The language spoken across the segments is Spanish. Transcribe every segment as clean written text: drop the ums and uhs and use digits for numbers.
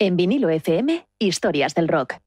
En Vinilo FM, historias del rock.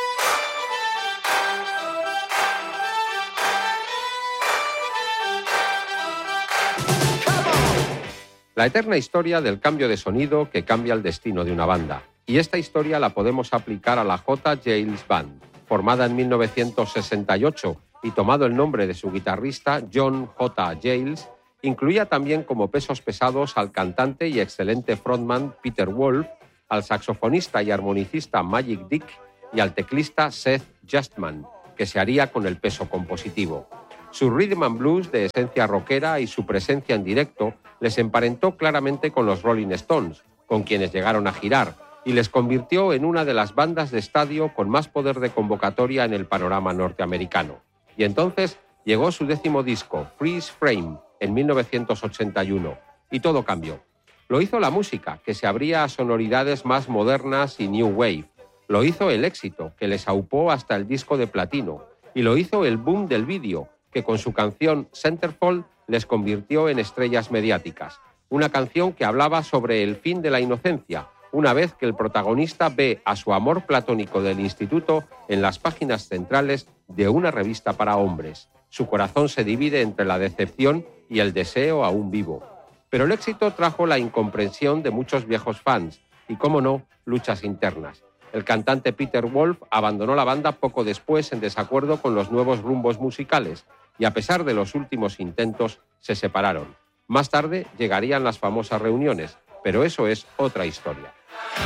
La eterna historia del cambio de sonido que cambia el destino de una banda. Y esta historia la podemos aplicar a la J. Jails Band, formada en 1968 y tomado el nombre de su guitarrista John J. Jails. Incluía también como pesos pesados al cantante y excelente frontman Peter Wolf, al saxofonista y armonicista Magic Dick y al teclista Seth Justman, que se haría con el peso compositivo. Su rhythm and blues de esencia rockera y su presencia en directo les emparentó claramente con los Rolling Stones, con quienes llegaron a girar, y les convirtió en una de las bandas de estadio con más poder de convocatoria en el panorama norteamericano. Y entonces llegó su 10º disco, Freeze Frame, en 1981, y todo cambió. Lo hizo la música, que se abría a sonoridades más modernas y new wave. Lo hizo el éxito, que les aupó hasta el disco de platino. Y lo hizo el boom del vídeo, que con su canción Centerfold les convirtió en estrellas mediáticas. Una canción que hablaba sobre el fin de la inocencia, una vez que el protagonista ve a su amor platónico del instituto en las páginas centrales de una revista para hombres. Su corazón se divide entre la decepción y el deseo aún vivo. Pero el éxito trajo la incomprensión de muchos viejos fans y, cómo no, luchas internas. El cantante Peter Wolf abandonó la banda poco después en desacuerdo con los nuevos rumbos musicales y, a pesar de los últimos intentos, se separaron. Más tarde llegarían las famosas reuniones, pero eso es otra historia.